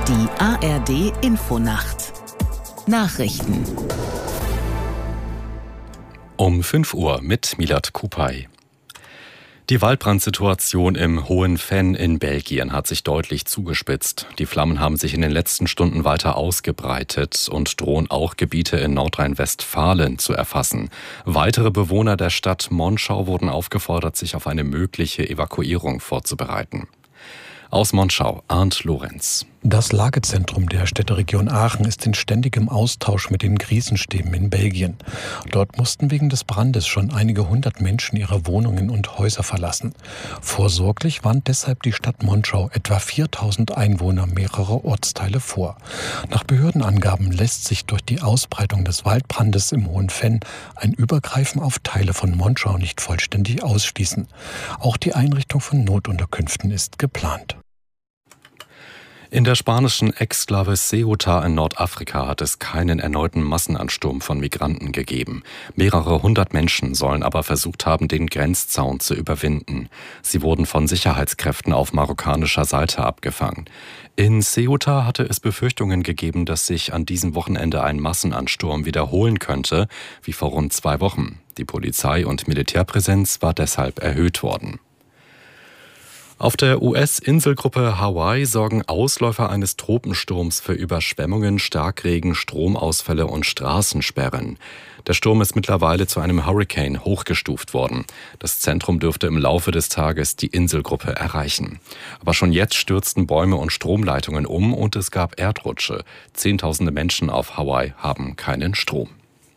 Die ARD Infonacht. Nachrichten. Um 5 Uhr mit Milad Kupay. Die Waldbrandsituation im Hohen Venn in Belgien hat sich deutlich zugespitzt. Die Flammen haben sich in den letzten Stunden weiter ausgebreitet und drohen auch Gebiete in Nordrhein-Westfalen zu erfassen. Weitere Bewohner der Stadt Monschau wurden aufgefordert, sich auf eine mögliche Evakuierung vorzubereiten. Aus Monschau, Arndt Lorenz. Das Lagezentrum der Städteregion Aachen ist in ständigem Austausch mit den Krisenstäben in Belgien. Dort mussten wegen des Brandes schon einige hundert Menschen ihre Wohnungen und Häuser verlassen. Vorsorglich warnt deshalb die Stadt Monschau etwa 4000 Einwohner mehrerer Ortsteile vor. Nach Behördenangaben lässt sich durch die Ausbreitung des Waldbrandes im Hohen Venn ein Übergreifen auf Teile von Monschau nicht vollständig ausschließen. Auch die Einrichtung von Notunterkünften ist geplant. In der spanischen Exklave Ceuta in Nordafrika hat es keinen erneuten Massenansturm von Migranten gegeben. Mehrere hundert Menschen sollen aber versucht haben, den Grenzzaun zu überwinden. Sie wurden von Sicherheitskräften auf marokkanischer Seite abgefangen. In Ceuta hatte es Befürchtungen gegeben, dass sich an diesem Wochenende ein Massenansturm wiederholen könnte, wie vor rund 2 Wochen. Die Polizei- und Militärpräsenz war deshalb erhöht worden. Auf der US-Inselgruppe Hawaii sorgen Ausläufer eines Tropensturms für Überschwemmungen, Starkregen, Stromausfälle und Straßensperren. Der Sturm ist mittlerweile zu einem Hurrikan hochgestuft worden. Das Zentrum dürfte im Laufe des Tages die Inselgruppe erreichen. Aber schon jetzt stürzten Bäume und Stromleitungen um und es gab Erdrutsche. Zehntausende Menschen auf Hawaii haben keinen Strom.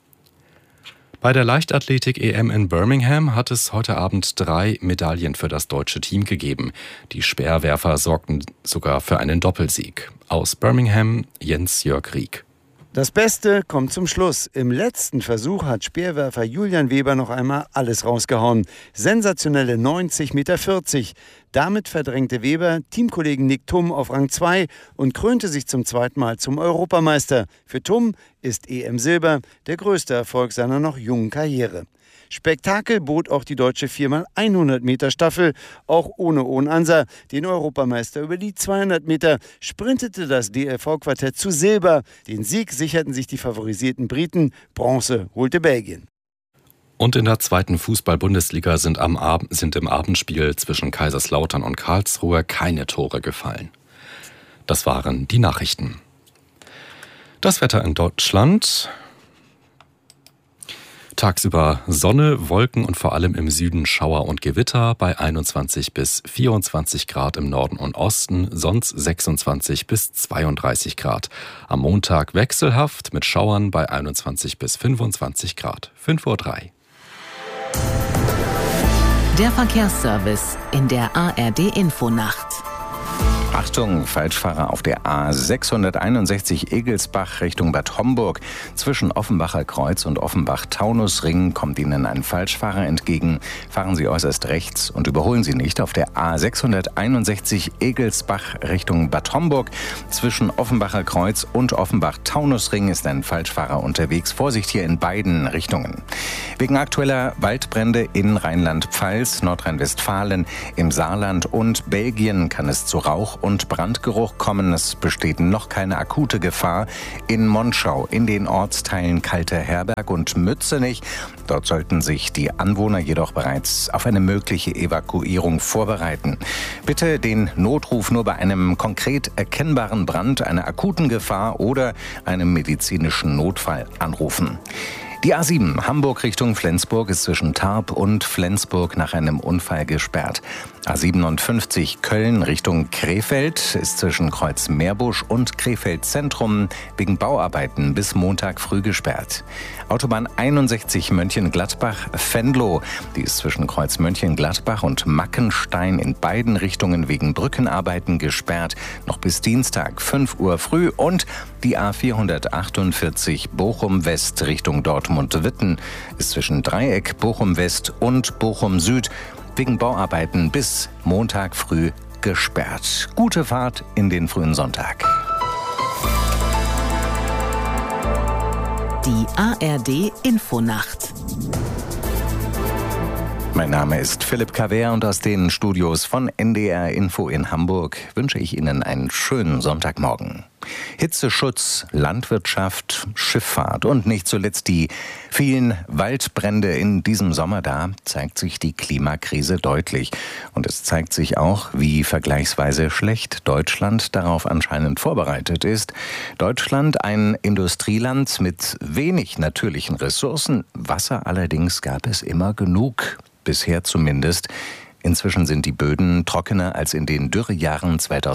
Bei der Leichtathletik-EM in Birmingham hat es heute Abend 3 Medaillen für das deutsche Team gegeben. Die Speerwerfer sorgten sogar für einen Doppelsieg. Aus Birmingham, Jens-Jörg Rieck. Das Beste kommt zum Schluss. Im letzten Versuch hat Speerwerfer Julian Weber noch einmal alles rausgehauen. Sensationelle 90,40 Meter. Damit verdrängte Weber Teamkollegen Nick Thum auf Rang 2 und krönte sich zum zweiten Mal zum Europameister. Für Thum ist EM-Silber der größte Erfolg seiner noch jungen Karriere. Spektakel bot auch die deutsche 4x100 Meter Staffel, auch ohne Ansa. Den Europameister über die 200 Meter sprintete das DLV-Quartett zu Silber. Den Sieg sicherten sich die favorisierten Briten, Bronze holte Belgien. Und in der 2. Fußball-Bundesliga sind im Abendspiel zwischen Kaiserslautern und Karlsruhe keine Tore gefallen. Das waren die Nachrichten. Das Wetter in Deutschland. Tagsüber Sonne, Wolken und vor allem im Süden Schauer und Gewitter bei 21 bis 24 Grad im Norden und Osten, sonst 26 bis 32 Grad. Am Montag wechselhaft mit Schauern bei 21 bis 25 Grad. 5:03 Uhr. Der Verkehrsservice in der ARD Infonacht. Achtung, Falschfahrer auf der A661 Egelsbach Richtung Bad Homburg. Zwischen Offenbacher Kreuz und Offenbach-Taunusring kommt Ihnen ein Falschfahrer entgegen. Fahren Sie äußerst rechts und überholen Sie nicht. Auf der A661 Egelsbach Richtung Bad Homburg. Zwischen Offenbacher Kreuz und Offenbach-Taunusring ist ein Falschfahrer unterwegs. Vorsicht hier in beiden Richtungen. Wegen aktueller Waldbrände in Rheinland-Pfalz, Nordrhein-Westfalen, im Saarland und Belgien kann es zu Rauch- und Brandgeruch kommen. Es besteht noch keine akute Gefahr in Monschau, in den Ortsteilen Kalter Herberg und Mützenich. Dort sollten sich die Anwohner jedoch bereits auf eine mögliche Evakuierung vorbereiten. Bitte den Notruf nur bei einem konkret erkennbaren Brand, einer akuten Gefahr oder einem medizinischen Notfall anrufen. Die A7 Hamburg Richtung Flensburg ist zwischen Tarp und Flensburg nach einem Unfall gesperrt. A57 Köln Richtung Krefeld ist zwischen Kreuz Meerbusch und Krefeld Zentrum wegen Bauarbeiten bis Montag früh gesperrt. Autobahn 61 Mönchengladbach-Venlo, die ist zwischen Kreuz Mönchengladbach und Mackenstein in beiden Richtungen wegen Brückenarbeiten gesperrt, noch bis Dienstag 5 Uhr früh. Und die A448 Bochum-West Richtung Dortmund-Witten ist zwischen Dreieck Bochum-West und Bochum-Süd wegen Bauarbeiten bis Montag früh gesperrt. Gute Fahrt in den frühen Sonntag. Die ARD Infonacht. Mein Name ist Philipp Kaver und aus den Studios von NDR Info in Hamburg wünsche ich Ihnen einen schönen Sonntagmorgen. Hitzeschutz, Landwirtschaft, Schifffahrt und nicht zuletzt die vielen Waldbrände in diesem Sommer, da zeigt sich die Klimakrise deutlich. Und es zeigt sich auch, wie vergleichsweise schlecht Deutschland darauf anscheinend vorbereitet ist. Deutschland, ein Industrieland mit wenig natürlichen Ressourcen. Wasser allerdings gab es immer genug. Bisher zumindest. Inzwischen sind die Böden trockener als in den Dürrejahren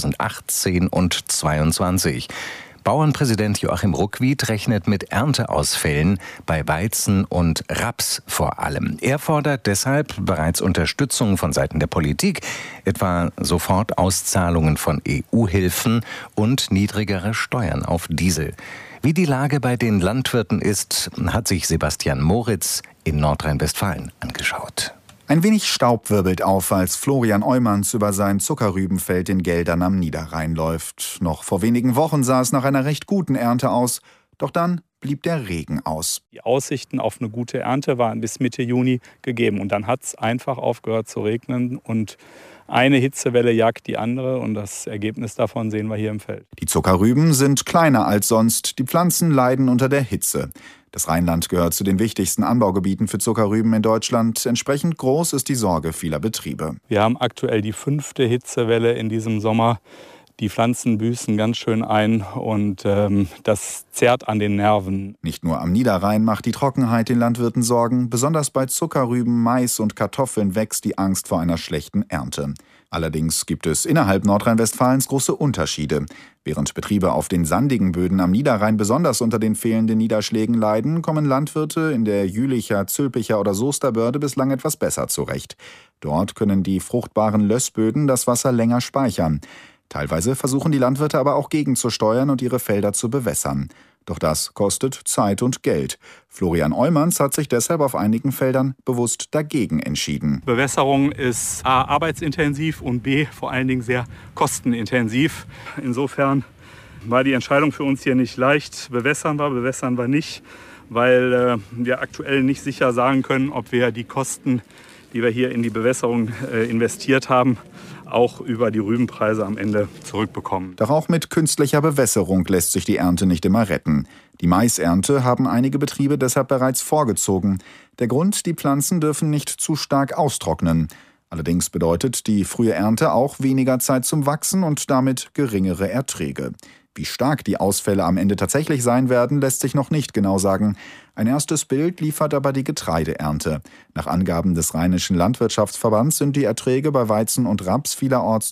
2018 und 2022. Bauernpräsident Joachim Ruckwied rechnet mit Ernteausfällen bei Weizen und Raps vor allem. Er fordert deshalb bereits Unterstützung von Seiten der Politik, etwa Sofortauszahlungen von EU-Hilfen und niedrigere Steuern auf Diesel. Wie die Lage bei den Landwirten ist, hat sich Sebastian Moritz in Nordrhein-Westfalen angeschaut. Ein wenig Staub wirbelt auf, als Florian Eumanns über sein Zuckerrübenfeld in Geldern am Niederrhein läuft. Noch vor wenigen Wochen sah es nach einer recht guten Ernte aus, doch dann blieb der Regen aus. Die Aussichten auf eine gute Ernte waren bis Mitte Juni gegeben und dann hat es einfach aufgehört zu regnen und eine Hitzewelle jagt die andere und das Ergebnis davon sehen wir hier im Feld. Die Zuckerrüben sind kleiner als sonst, die Pflanzen leiden unter der Hitze. Das Rheinland gehört zu den wichtigsten Anbaugebieten für Zuckerrüben in Deutschland. Entsprechend groß ist die Sorge vieler Betriebe. Wir haben aktuell die 5. Hitzewelle in diesem Sommer. Die Pflanzen büßen ganz schön ein und das zerrt an den Nerven. Nicht nur am Niederrhein macht die Trockenheit den Landwirten Sorgen. Besonders bei Zuckerrüben, Mais und Kartoffeln wächst die Angst vor einer schlechten Ernte. Allerdings gibt es innerhalb Nordrhein-Westfalens große Unterschiede. Während Betriebe auf den sandigen Böden am Niederrhein besonders unter den fehlenden Niederschlägen leiden, kommen Landwirte in der Jülicher, Zülpicher oder Soester Börde bislang etwas besser zurecht. Dort können die fruchtbaren Lössböden das Wasser länger speichern. Teilweise versuchen die Landwirte aber auch gegenzusteuern und ihre Felder zu bewässern. Doch das kostet Zeit und Geld. Florian Eumanns hat sich deshalb auf einigen Feldern bewusst dagegen entschieden. Bewässerung ist A, arbeitsintensiv und B, vor allen Dingen sehr kostenintensiv. Insofern war die Entscheidung für uns hier nicht leicht. Bewässern wir nicht, weil wir aktuell nicht sicher sagen können, ob wir die Kosten, die wir hier in die Bewässerung investiert haben, auch über die Rübenpreise am Ende zurückbekommen. Doch auch mit künstlicher Bewässerung lässt sich die Ernte nicht immer retten. Die Maisernte haben einige Betriebe deshalb bereits vorgezogen. Der Grund, die Pflanzen dürfen nicht zu stark austrocknen. Allerdings bedeutet die frühe Ernte auch weniger Zeit zum Wachsen und damit geringere Erträge. Wie stark die Ausfälle am Ende tatsächlich sein werden, lässt sich noch nicht genau sagen. Ein erstes Bild liefert aber die Getreideernte. Nach Angaben des Rheinischen Landwirtschaftsverbands sind die Erträge bei Weizen und Raps vielerorts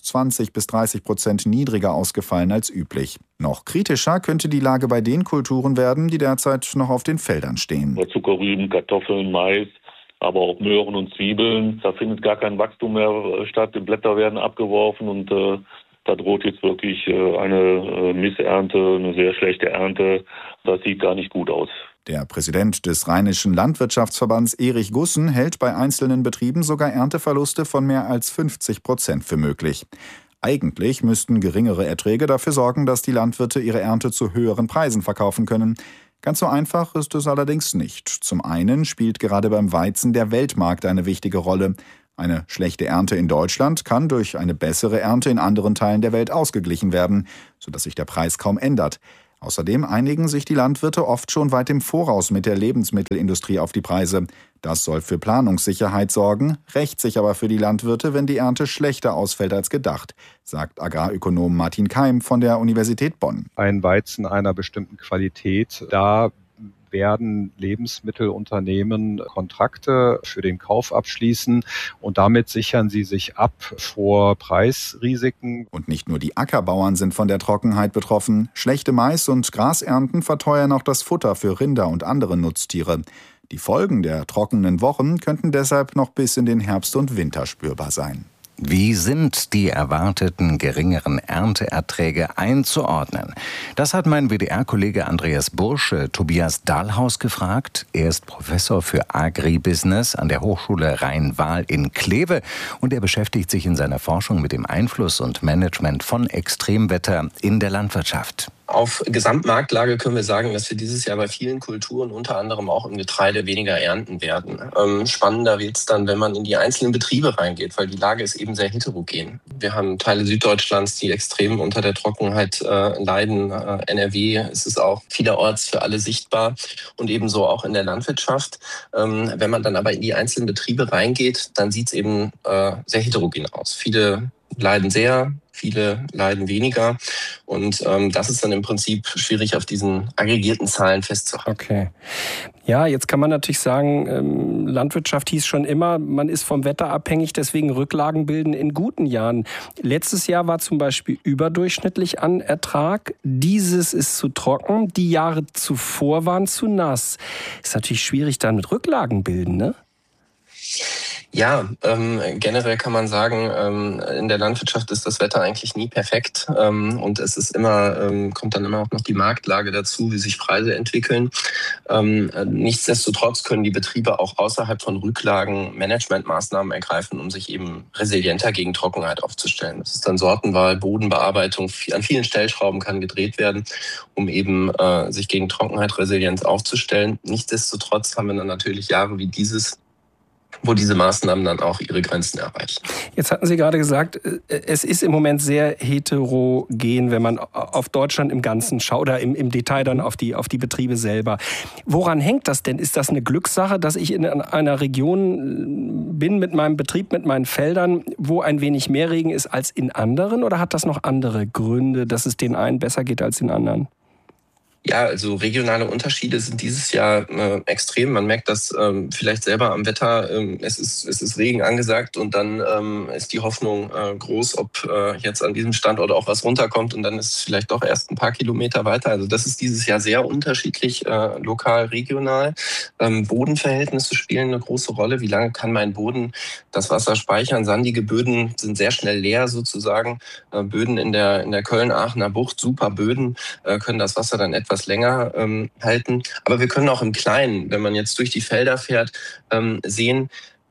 20-30% niedriger ausgefallen als üblich. Noch kritischer könnte die Lage bei den Kulturen werden, die derzeit noch auf den Feldern stehen. Zuckerrüben, Kartoffeln, Mais, aber auch Möhren und Zwiebeln. Da findet gar kein Wachstum mehr statt. Die Blätter werden abgeworfen und da droht jetzt wirklich eine Missernte, eine sehr schlechte Ernte. Das sieht gar nicht gut aus. Der Präsident des Rheinischen Landwirtschaftsverbands Erich Gussen hält bei einzelnen Betrieben sogar Ernteverluste von mehr als 50% für möglich. Eigentlich müssten geringere Erträge dafür sorgen, dass die Landwirte ihre Ernte zu höheren Preisen verkaufen können. Ganz so einfach ist es allerdings nicht. Zum einen spielt gerade beim Weizen der Weltmarkt eine wichtige Rolle. Eine schlechte Ernte in Deutschland kann durch eine bessere Ernte in anderen Teilen der Welt ausgeglichen werden, sodass sich der Preis kaum ändert. Außerdem einigen sich die Landwirte oft schon weit im Voraus mit der Lebensmittelindustrie auf die Preise. Das soll für Planungssicherheit sorgen, rächt sich aber für die Landwirte, wenn die Ernte schlechter ausfällt als gedacht, sagt Agrarökonom Martin Keim von der Universität Bonn. Ein Weizen einer bestimmten Qualität, da werden Lebensmittelunternehmen Kontrakte für den Kauf abschließen und damit sichern sie sich ab vor Preisrisiken. Und nicht nur die Ackerbauern sind von der Trockenheit betroffen. Schlechte Mais- und Grasernten verteuern auch das Futter für Rinder und andere Nutztiere. Die Folgen der trockenen Wochen könnten deshalb noch bis in den Herbst und Winter spürbar sein. Wie sind die erwarteten geringeren Ernteerträge einzuordnen? Das hat mein WDR-Kollege Andreas Bursche Tobias Dahlhaus gefragt. Er ist Professor für Agribusiness an der Hochschule Rhein-Waal in Kleve und er beschäftigt sich in seiner Forschung mit dem Einfluss und Management von Extremwetter in der Landwirtschaft. Auf Gesamtmarktlage können wir sagen, dass wir dieses Jahr bei vielen Kulturen, unter anderem auch im Getreide, weniger ernten werden. Spannender wird es dann, wenn man in die einzelnen Betriebe reingeht, weil die Lage ist eben sehr heterogen. Wir haben Teile Süddeutschlands, die extrem unter der Trockenheit leiden. NRW ist es auch vielerorts für alle sichtbar und ebenso auch in der Landwirtschaft. Wenn man dann aber in die einzelnen Betriebe reingeht, dann sieht es eben sehr heterogen aus. Viele leiden sehr, viele leiden weniger. Und das ist dann im Prinzip schwierig auf diesen aggregierten Zahlen festzuhalten. Okay. Ja, jetzt kann man natürlich sagen, Landwirtschaft hieß schon immer, man ist vom Wetter abhängig, deswegen Rücklagen bilden in guten Jahren. Letztes Jahr war zum Beispiel überdurchschnittlich an Ertrag. Dieses ist zu trocken. Die Jahre zuvor waren zu nass. Ist natürlich schwierig dann mit Rücklagen bilden, ne? Ja, generell kann man sagen, in der Landwirtschaft ist das Wetter eigentlich nie perfekt und es ist immer, kommt dann immer auch noch die Marktlage dazu, wie sich Preise entwickeln. Nichtsdestotrotz können die Betriebe auch außerhalb von Rücklagen Managementmaßnahmen ergreifen, um sich eben resilienter gegen Trockenheit aufzustellen. Das ist dann Sortenwahl, Bodenbearbeitung. An vielen Stellschrauben kann gedreht werden, um eben sich gegen Trockenheit resilient aufzustellen. Nichtsdestotrotz haben wir dann natürlich Jahre wie dieses, wo diese Maßnahmen dann auch ihre Grenzen erreichen. Jetzt hatten Sie gerade gesagt, es ist im Moment sehr heterogen, wenn man auf Deutschland im Ganzen schaut oder im Detail dann auf die Betriebe selber. Woran hängt das denn? Ist das eine Glückssache, dass ich in einer Region bin mit meinem Betrieb, mit meinen Feldern, wo ein wenig mehr Regen ist als in anderen? Oder hat das noch andere Gründe, dass es den einen besser geht als den anderen? Ja, also regionale Unterschiede sind dieses Jahr extrem. Man merkt das vielleicht selber am Wetter. Es ist Regen angesagt und dann ist die Hoffnung groß, ob jetzt an diesem Standort auch was runterkommt und dann ist es vielleicht doch erst ein paar Kilometer weiter. Also das ist dieses Jahr sehr unterschiedlich, lokal, regional. Bodenverhältnisse spielen eine große Rolle. Wie lange kann mein Boden das Wasser speichern? Sandige Böden sind sehr schnell leer sozusagen. Böden in der Köln-Aachener Bucht, super Böden, können das Wasser dann etwas länger halten. Aber wir können auch im Kleinen, wenn man jetzt durch die Felder fährt, sehen,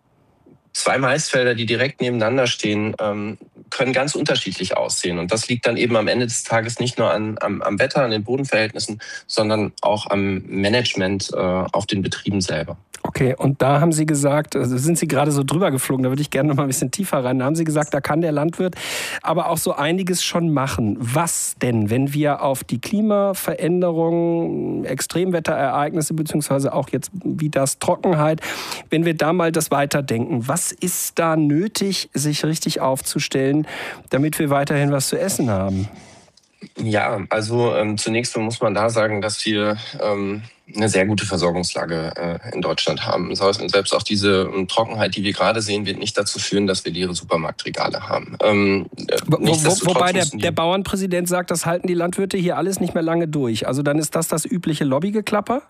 2 Maisfelder, die direkt nebeneinander stehen, können ganz unterschiedlich aussehen. Und das liegt dann eben am Ende des Tages nicht nur am Wetter, an den Bodenverhältnissen, sondern auch am Management auf den Betrieben selber. Okay, und da haben Sie gesagt, also sind Sie gerade so drüber geflogen, da würde ich gerne noch mal ein bisschen tiefer rein. Da haben Sie gesagt, da kann der Landwirt aber auch so einiges schon machen. Was denn, wenn wir auf die Klimaveränderung, Extremwetterereignisse, beziehungsweise auch jetzt wie das Trockenheit, wenn wir da mal das weiterdenken, was ist da nötig, sich richtig aufzustellen, damit wir weiterhin was zu essen haben? Ja, also zunächst muss man da sagen, dass wir eine sehr gute Versorgungslage in Deutschland haben. Selbst auch diese Trockenheit, die wir gerade sehen, wird nicht dazu führen, dass wir leere Supermarktregale haben. Wobei der Bauernpräsident sagt, das halten die Landwirte hier alles nicht mehr lange durch. Also dann ist das übliche Lobbygeklapper?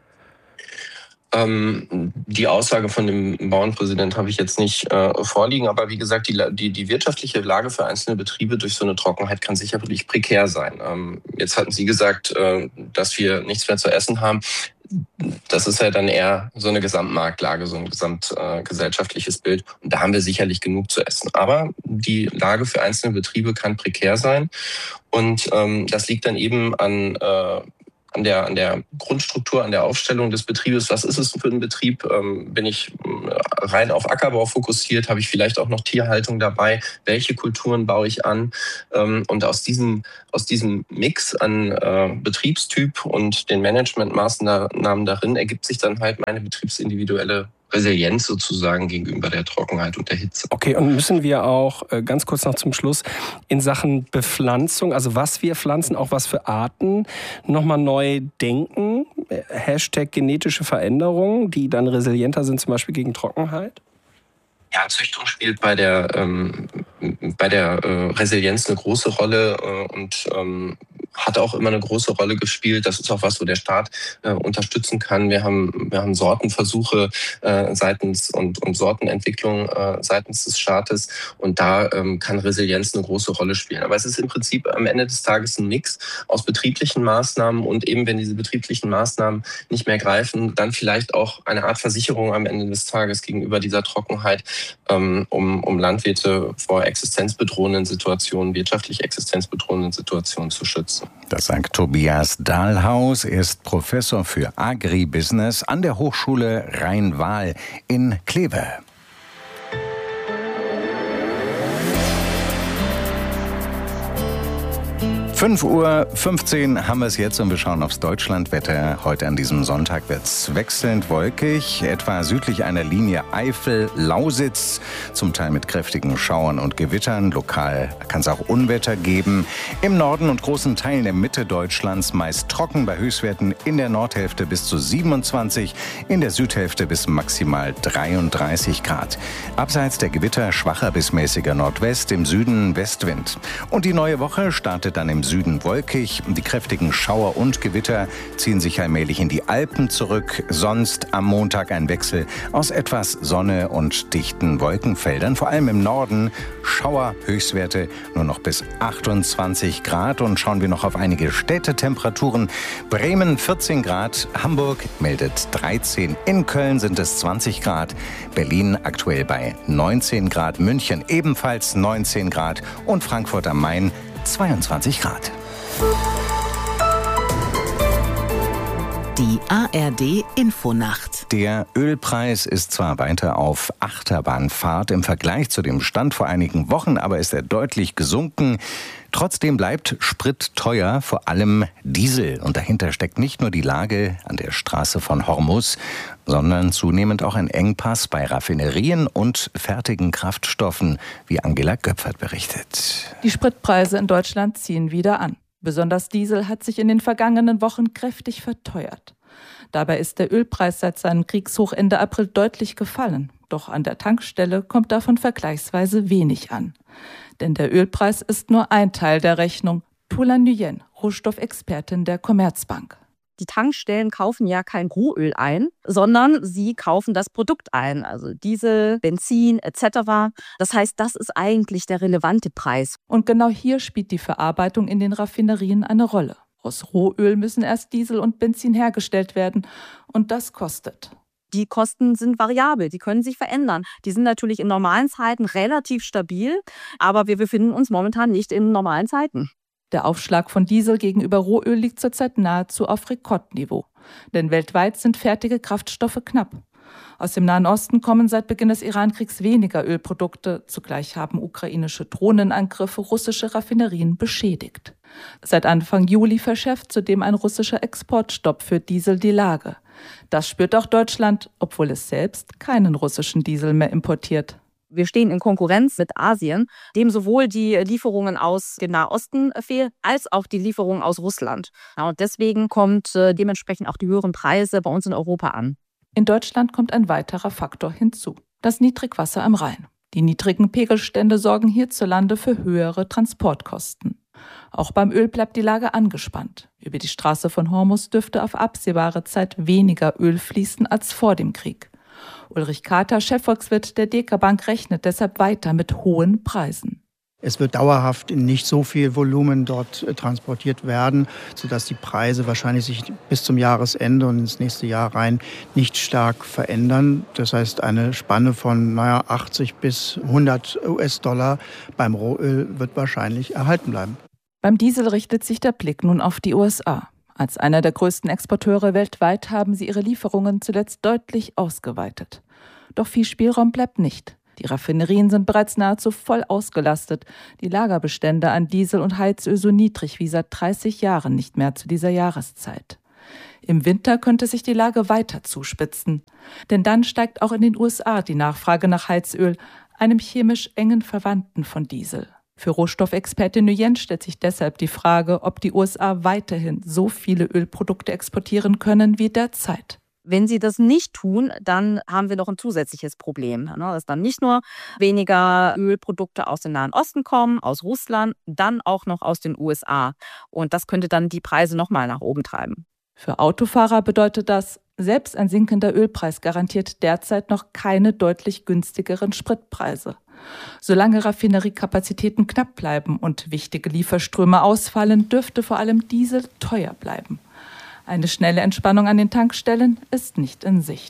Die Aussage von dem Bauernpräsident habe ich jetzt nicht vorliegen, aber wie gesagt, die wirtschaftliche Lage für einzelne Betriebe durch so eine Trockenheit kann sicherlich prekär sein. Jetzt hatten Sie gesagt, dass wir nichts mehr zu essen haben. Das ist ja dann eher so eine Gesamtmarktlage, so ein gesamtgesellschaftliches Bild. Und da haben wir sicherlich genug zu essen. Aber die Lage für einzelne Betriebe kann prekär sein. Und das liegt dann eben an der Grundstruktur, an der Aufstellung des Betriebes. Was ist es für ein Betrieb? Bin ich rein auf Ackerbau fokussiert? Habe ich vielleicht auch noch Tierhaltung dabei? Welche Kulturen baue ich an? Und aus diesem Mix an Betriebstyp und den Managementmaßnahmen darin ergibt sich dann halt meine betriebsindividuelle Resilienz sozusagen gegenüber der Trockenheit und der Hitze. Okay, und müssen wir auch ganz kurz noch zum Schluss in Sachen Bepflanzung, also was wir pflanzen, auch was für Arten, nochmal neu denken? Hashtag genetische Veränderungen, die dann resilienter sind, zum Beispiel gegen Trockenheit? Ja, Züchtung spielt bei der Resilienz eine große Rolle und hat auch immer eine große Rolle gespielt. Das ist auch was, wo der Staat unterstützen kann. Wir haben Sortenversuche seitens und Sortenentwicklung seitens des Staates und da kann Resilienz eine große Rolle spielen. Aber es ist im Prinzip am Ende des Tages ein Mix aus betrieblichen Maßnahmen und eben, wenn diese betrieblichen Maßnahmen nicht mehr greifen, dann vielleicht auch eine Art Versicherung am Ende des Tages gegenüber dieser Trockenheit, um Landwirte vor existenzbedrohenden Situationen, wirtschaftlich existenzbedrohenden Situationen zu schützen. Das sagt Tobias Dahlhaus. Er ist Professor für Agribusiness an der Hochschule Rhein-Waal in Kleve. 5:15 Uhr haben wir es jetzt und wir schauen aufs Deutschlandwetter. Heute an diesem Sonntag wird es wechselnd wolkig, etwa südlich einer Linie Eifel-Lausitz, zum Teil mit kräftigen Schauern und Gewittern. Lokal kann es auch Unwetter geben. Im Norden und großen Teilen der Mitte Deutschlands meist trocken bei Höchstwerten in der Nordhälfte bis zu 27, in der Südhälfte bis maximal 33 Grad. Abseits der Gewitter schwacher bis mäßiger Nordwest, im Süden Westwind. Und die neue Woche startet dann im Süden wolkig. Die kräftigen Schauer und Gewitter ziehen sich allmählich in die Alpen zurück. Sonst am Montag ein Wechsel aus etwas Sonne und dichten Wolkenfeldern. Vor allem im Norden Schauer, Höchstwerte nur noch bis 28 Grad. Und schauen wir noch auf einige Städtetemperaturen. Bremen 14 Grad, Hamburg meldet 13, in Köln sind es 20 Grad, Berlin aktuell bei 19 Grad, München ebenfalls 19 Grad und Frankfurt am Main 22 Grad. Die ARD-Infonacht. Der Ölpreis ist zwar weiter auf Achterbahnfahrt im Vergleich zu dem Stand vor einigen Wochen, aber ist er deutlich gesunken. Trotzdem bleibt Sprit teuer, vor allem Diesel. Und dahinter steckt nicht nur die Lage an der Straße von Hormuz, sondern zunehmend auch ein Engpass bei Raffinerien und fertigen Kraftstoffen, wie Angela Göpfert berichtet. Die Spritpreise in Deutschland ziehen wieder an. Besonders Diesel hat sich in den vergangenen Wochen kräftig verteuert. Dabei ist der Ölpreis seit seinem Kriegshoch Ende April deutlich gefallen. Doch an der Tankstelle kommt davon vergleichsweise wenig an. Denn der Ölpreis ist nur ein Teil der Rechnung. Tula Nguyen, Rohstoffexpertin der Commerzbank. Die Tankstellen kaufen ja kein Rohöl ein, sondern sie kaufen das Produkt ein, also Diesel, Benzin etc. Das heißt, das ist eigentlich der relevante Preis. Und genau hier spielt die Verarbeitung in den Raffinerien eine Rolle. Aus Rohöl müssen erst Diesel und Benzin hergestellt werden und das kostet. Die Kosten sind variabel, die können sich verändern. Die sind natürlich in normalen Zeiten relativ stabil, aber wir befinden uns momentan nicht in normalen Zeiten. Der Aufschlag von Diesel gegenüber Rohöl liegt zurzeit nahezu auf Rekordniveau. Denn weltweit sind fertige Kraftstoffe knapp. Aus dem Nahen Osten kommen seit Beginn des Iran-Kriegs weniger Ölprodukte. Zugleich haben ukrainische Drohnenangriffe russische Raffinerien beschädigt. Seit Anfang Juli verschärft zudem ein russischer Exportstopp für Diesel die Lage. Das spürt auch Deutschland, obwohl es selbst keinen russischen Diesel mehr importiert. Wir stehen in Konkurrenz mit Asien, dem sowohl die Lieferungen aus dem Nahosten fehlen, als auch die Lieferungen aus Russland. Ja, und deswegen kommt dementsprechend auch die höheren Preise bei uns in Europa an. In Deutschland kommt ein weiterer Faktor hinzu: das Niedrigwasser am Rhein. Die niedrigen Pegelstände sorgen hierzulande für höhere Transportkosten. Auch beim Öl bleibt die Lage angespannt. Über die Straße von Hormuz dürfte auf absehbare Zeit weniger Öl fließen als vor dem Krieg. Ulrich Kater, Chefvolkswirt der DK Bank, rechnet deshalb weiter mit hohen Preisen. Es wird dauerhaft in nicht so viel Volumen dort transportiert werden, sodass die Preise wahrscheinlich sich bis zum Jahresende und ins nächste Jahr rein nicht stark verändern. Das heißt, eine Spanne von 80 bis 100 US-Dollar beim Rohöl wird wahrscheinlich erhalten bleiben. Beim Diesel richtet sich der Blick nun auf die USA. Als einer der größten Exporteure weltweit haben sie ihre Lieferungen zuletzt deutlich ausgeweitet. Doch viel Spielraum bleibt nicht. Die Raffinerien sind bereits nahezu voll ausgelastet, die Lagerbestände an Diesel und Heizöl so niedrig wie seit 30 Jahren nicht mehr zu dieser Jahreszeit. Im Winter könnte sich die Lage weiter zuspitzen. Denn dann steigt auch in den USA die Nachfrage nach Heizöl, einem chemisch engen Verwandten von Diesel. Für Rohstoffexpertin Nguyen stellt sich deshalb die Frage, ob die USA weiterhin so viele Ölprodukte exportieren können wie derzeit. Wenn sie das nicht tun, dann haben wir noch ein zusätzliches Problem, dass dann nicht nur weniger Ölprodukte aus dem Nahen Osten kommen, aus Russland, dann auch noch aus den USA. Und das könnte dann die Preise nochmal nach oben treiben. Für Autofahrer bedeutet das, selbst ein sinkender Ölpreis garantiert derzeit noch keine deutlich günstigeren Spritpreise. Solange Raffineriekapazitäten knapp bleiben und wichtige Lieferströme ausfallen, dürfte vor allem Diesel teuer bleiben. Eine schnelle Entspannung an den Tankstellen ist nicht in Sicht.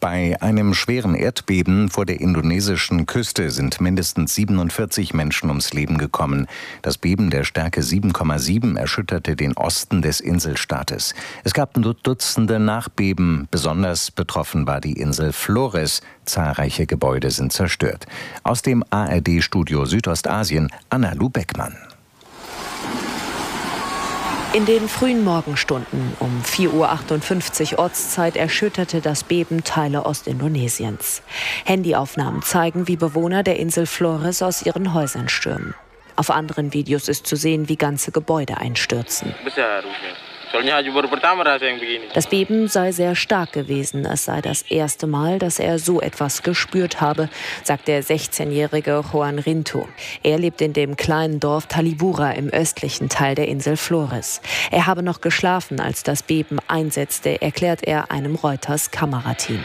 Bei einem schweren Erdbeben vor der indonesischen Küste sind mindestens 47 Menschen ums Leben gekommen. Das Beben der Stärke 7,7 erschütterte den Osten des Inselstaates. Es gab Dutzende Nachbeben. Besonders betroffen war die Insel Flores. Zahlreiche Gebäude sind zerstört. Aus dem ARD-Studio Südostasien, Anna-Lu Beckmann. In den frühen Morgenstunden um 4:58 Uhr Ortszeit erschütterte das Beben Teile Ostindonesiens. Handyaufnahmen zeigen, wie Bewohner der Insel Flores aus ihren Häusern stürmen. Auf anderen Videos ist zu sehen, wie ganze Gebäude einstürzen. Das Beben sei sehr stark gewesen. Es sei das erste Mal, dass er so etwas gespürt habe, sagt der 16-jährige Juan Rinto. Er lebt in dem kleinen Dorf Talibura im östlichen Teil der Insel Flores. Er habe noch geschlafen, als das Beben einsetzte, erklärt er einem Reuters-Kamerateam.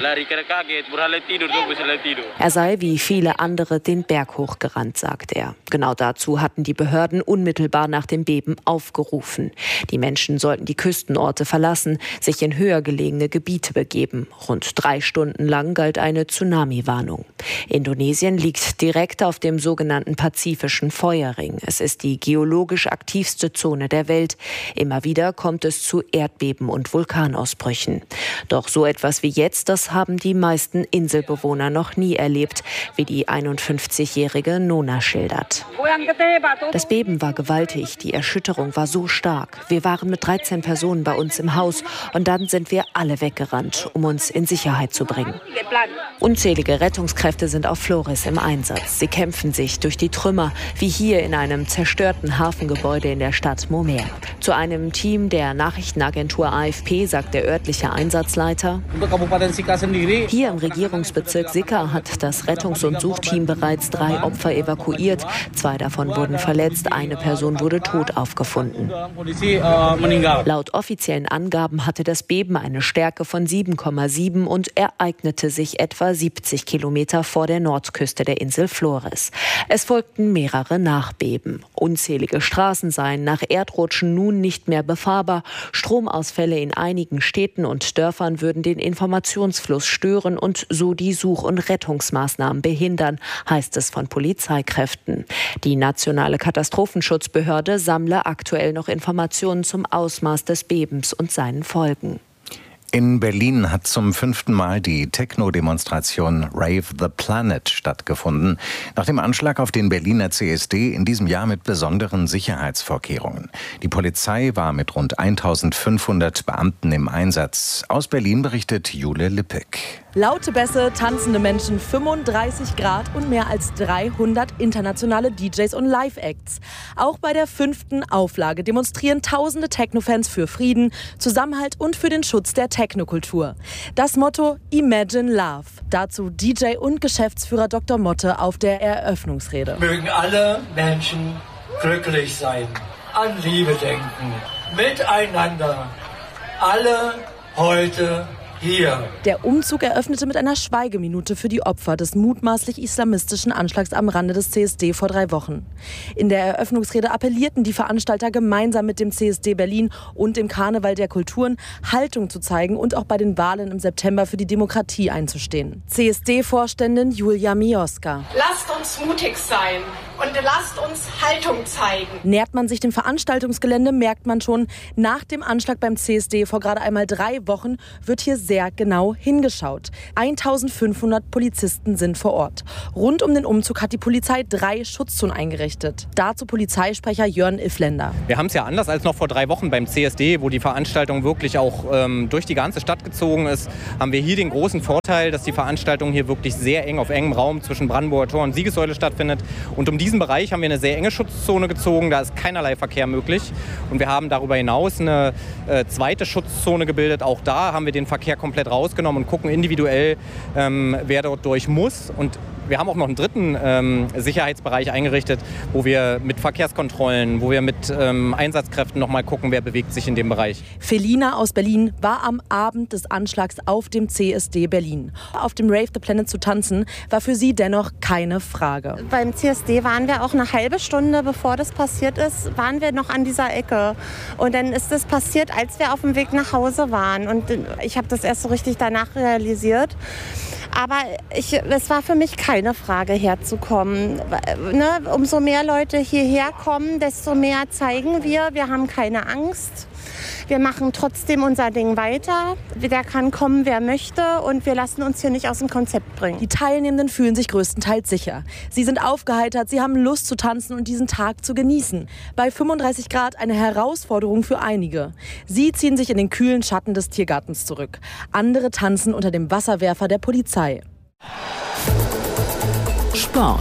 Er sei wie viele andere den Berg hochgerannt, sagt er. Genau dazu hatten die Behörden unmittelbar nach dem Beben aufgerufen. Die Menschen sollten die Küstenorte verlassen, sich in höher gelegene Gebiete begeben. Rund 3 Stunden lang galt eine Tsunami-Warnung. Indonesien liegt direkt auf dem sogenannten Pazifischen Feuerring. Es ist die geologisch aktivste Zone der Welt. Immer wieder kommt es zu Erdbeben und Vulkanausbrüchen. Doch so etwas wie jetzt, das haben die meisten Inselbewohner noch nie erlebt, wie die 51-jährige Nona schildert. Das Beben war gewaltig, die Erschütterung war so stark. Wir waren mit 13 Personen bei uns im Haus und dann sind wir alle weggerannt, um uns in Sicherheit zu bringen. Unzählige Rettungskräfte sind auf Flores im Einsatz. Sie kämpfen sich durch die Trümmer, wie hier in einem zerstörten Hafengebäude in der Stadt Momer. Zu einem Team der Nachrichtenagentur AFP sagt der örtliche Einsatzleiter: Hier im Regierungsbezirk Sika hat das Rettungs- und Suchteam bereits 3 Opfer evakuiert. 2 davon wurden verletzt, eine Person wurde tot aufgefunden. Laut offiziellen Angaben hatte das Beben eine Stärke von 7,7 und ereignete sich etwa 70 Kilometer vor der Nordküste der Insel Flores. Es folgten mehrere Nachbeben. Unzählige Straßen seien nach Erdrutschen nun nicht mehr befahrbar. Stromausfälle in einigen Städten und Dörfern würden den Informationsfluss stören und so die Such- und Rettungsmaßnahmen behindern, heißt es von Polizeikräften. Die nationale Katastrophenschutzbehörde sammle aktuell noch Informationen zum Ausmaß des Bebens und seinen Folgen. In Berlin hat zum 5. Mal die Techno-Demonstration Rave the Planet stattgefunden, nach dem Anschlag auf den Berliner CSD in diesem Jahr mit besonderen Sicherheitsvorkehrungen. Die Polizei war mit rund 1500 Beamten im Einsatz. Aus Berlin berichtet Jule Lippek. Laute Bässe, tanzende Menschen, 35 Grad und mehr als 300 internationale DJs und Live-Acts. Auch bei der 5. Auflage demonstrieren tausende Techno-Fans für Frieden, Zusammenhalt und für den Schutz der Technokultur. Das Motto Imagine Love. Dazu DJ und Geschäftsführer Dr. Motte auf der Eröffnungsrede. Mögen alle Menschen glücklich sein, an Liebe denken, miteinander, alle heute hier. Der Umzug eröffnete mit einer Schweigeminute für die Opfer des mutmaßlich islamistischen Anschlags am Rande des CSD vor 3 Wochen. In der Eröffnungsrede appellierten die Veranstalter gemeinsam mit dem CSD Berlin und dem Karneval der Kulturen, Haltung zu zeigen und auch bei den Wahlen im September für die Demokratie einzustehen. CSD-Vorständin Julia Mioska. Lasst uns mutig sein und lasst uns Haltung zeigen. Nähert man sich dem Veranstaltungsgelände, merkt man schon, nach dem Anschlag beim CSD vor gerade einmal 3 Wochen wird hier sehr genau hingeschaut. 1500 Polizisten sind vor Ort. Rund um den Umzug hat die Polizei 3 Schutzzonen eingerichtet. Dazu Polizeisprecher Jörn Iffländer. Wir haben es ja anders als noch vor 3 Wochen beim CSD, wo die Veranstaltung wirklich auch durch die ganze Stadt gezogen ist, haben wir hier den großen Vorteil, dass die Veranstaltung hier wirklich sehr eng auf engem Raum zwischen Brandenburger Tor und Siegessäule stattfindet. Und um diesen Bereich haben wir eine sehr enge Schutzzone gezogen, da ist keinerlei Verkehr möglich. Und wir haben darüber hinaus eine zweite Schutzzone gebildet. Auch da haben wir den Verkehr komplett rausgenommen und gucken individuell, wer dort durch muss. Und Wir haben auch noch einen dritten Sicherheitsbereich eingerichtet, wo wir mit Verkehrskontrollen, wo wir mit Einsatzkräften noch mal gucken, wer bewegt sich in dem Bereich. Felina aus Berlin war am Abend des Anschlags auf dem CSD Berlin. Auf dem Rave the Planet zu tanzen, war für sie dennoch keine Frage. Beim CSD waren wir auch eine halbe Stunde, bevor das passiert ist, waren wir noch an dieser Ecke. Und dann ist das passiert, als wir auf dem Weg nach Hause waren. Und ich habe das erst so richtig danach realisiert. Aber es war für mich keine Frage, herzukommen. Ne? Umso mehr Leute hierher kommen, desto mehr zeigen wir. Wir haben keine Angst. Wir machen trotzdem unser Ding weiter. Der kann kommen, wer möchte. Und wir lassen uns hier nicht aus dem Konzept bringen. Die Teilnehmenden fühlen sich größtenteils sicher. Sie sind aufgeheitert, sie haben Lust zu tanzen und diesen Tag zu genießen. Bei 35 Grad eine Herausforderung für einige. Sie ziehen sich in den kühlen Schatten des Tiergartens zurück. Andere tanzen unter dem Wasserwerfer der Polizei. Sport.